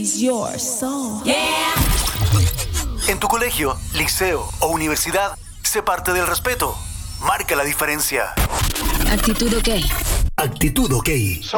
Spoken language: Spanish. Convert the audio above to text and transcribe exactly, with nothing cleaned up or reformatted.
feeds your soul. Yeah. En tu colegio, liceo o universidad, sé parte del respeto. Marca la diferencia. Actitud OK. Actitud OK.